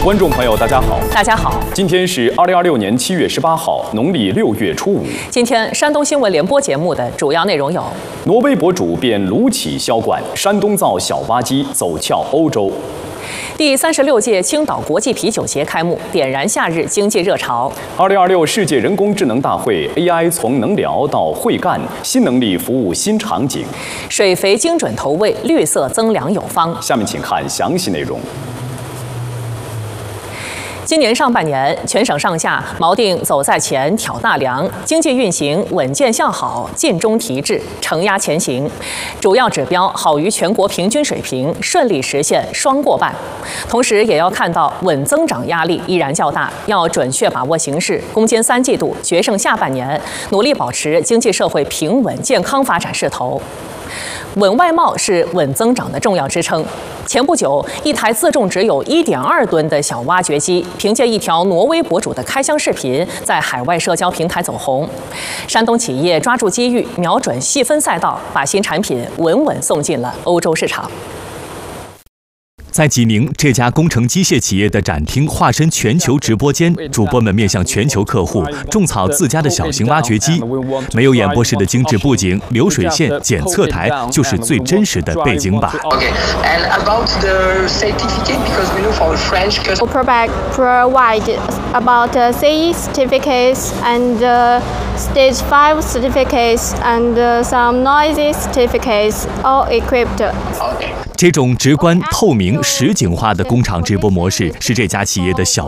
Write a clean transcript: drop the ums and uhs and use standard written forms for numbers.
观众朋友，大家好， 大家好， 今天是2026年7月18号，农历6月初5。 今天山东新闻联播节目的主要内容有： 挪威博主变卢起销冠，山东造小挖机走俏欧洲。 第36届青岛国际啤酒节开幕，点燃夏日经济热潮。 2026世界人工智能大会 ，AI 从能聊到会干，新能力服务新场景。 水肥精准投喂，绿色增粮有方。 下面请看详细内容。 今年上半年，全省上下锚定走在前、挑大梁，经济运行稳健向好，尽中提质，承压前行，主要指标好于全国平均水平，顺利实现双过半。同时，也要看到稳增长压力依然较大，要准确把握形势，攻坚3季度，决胜下半年，努力保持经济社会平稳健康发展势头。稳外贸是稳增长的重要支撑。前不久，一台自重只有1.2吨的小挖掘机，凭借一条挪威博主的开箱视频，在海外社交平台走红。山东企业抓住机遇，瞄准细分赛道，把新产品稳稳送进了欧洲市场。 在济宁，这家工程机械企业的展厅化身全球直播间，主播们面向全球客户种草自家的小型挖掘机，没有演播室的精致布景、流水线、检测台，就是最真实的背景板。 Okay, and about the certificate, because we know for French customers provide about CE certificates and Stage 5 certificates and some noisy certificates, all equipped. Okay. 这种直观、透明、实景化的工厂直播模式是这家企业的小